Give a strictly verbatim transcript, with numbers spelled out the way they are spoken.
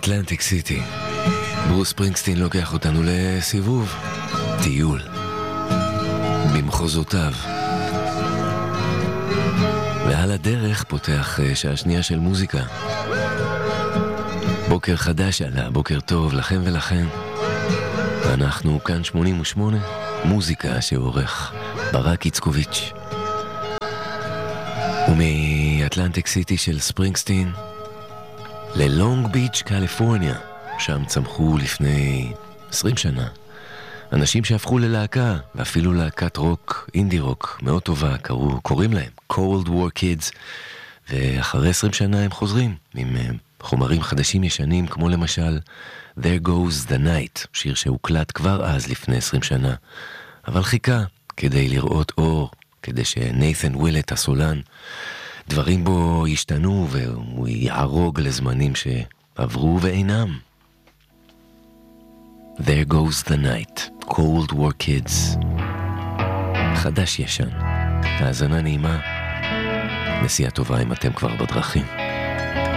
אטלנטיק סיטי. ברוס ספרינגסטין לוקח אותנו לסיבוב, טיול, במחוזותיו. ועל הדרך פותח שעה שנייה של מוזיקה. בוקר חדש עלה, בוקר טוב לכם ולכן. אנחנו כאן שמונים ושמונה, מוזיקה שעורך ברק איצקוביץ'. ומאטלנטיק סיטי של ספרינגסטין ללונג ביץ' קליפורניה, שם צמחו לפני עשרים שנה אנשים שהפכו ללהקה, ואפילו להקת רוק, אינדי רוק מאוד טובה, קראו, קוראים להם Cold War Kids. ואחרי עשרים שנה הם חוזרים עם חומרים חדשים ישנים, כמו למשל There Goes the Night, שיר שהוקלט כבר אז לפני עשרים שנה, אבל חיכה כדי לראות אור, כדי שניית'ן ווילט הסולן, דברים בו ישתנו והוא יערוג לזמנים שעברו ואינם. There Goes the Night, Cold War Kids, חדש ישן. האזנה נעימה, נסיעה טובה אם אתם כבר בדרכים.